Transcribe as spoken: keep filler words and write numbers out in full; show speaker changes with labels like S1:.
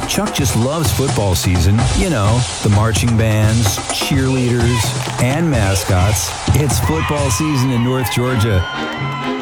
S1: Chuck just loves football season. You know, the marching bands, cheerleaders, and mascots. It's football season in North Georgia.